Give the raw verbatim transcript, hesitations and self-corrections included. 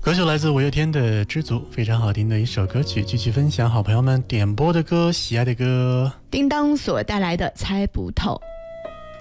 歌曲来自五月天的《知足》，非常好听的一首歌曲。继续分享好朋友们点播的歌，喜爱的歌。 叮当所带来的猜不透。